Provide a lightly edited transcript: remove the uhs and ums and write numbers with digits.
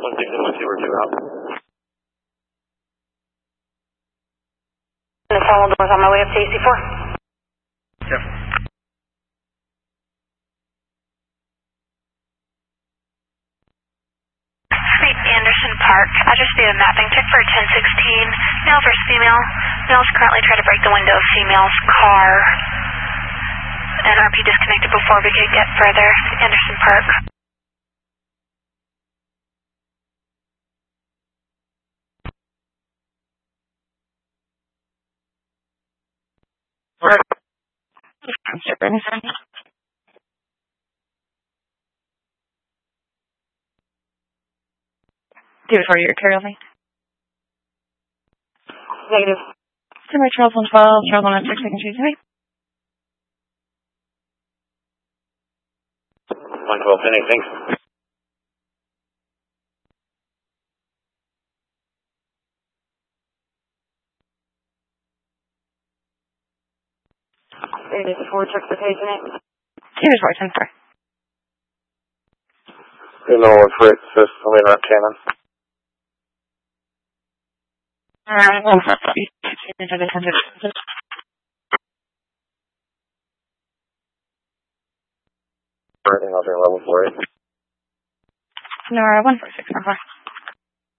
6 and 1 2 or 2 out. The final doors on my way up to AC4. Yep. Street Anderson Park. I just did a mapping check for 1016. Male versus female. Male's currently trying to break the window of female's car. NRP disconnected before we could get further. Anderson Park. Do it for your carry me. Negative. Survey Charles 112, Charles 116, second choose me. 112, pending, thanks. There's a 4 check for paging it. Here's right, 10 star. You know what for it says, I mean, not Cannon. Everything else in level 4. No, 146,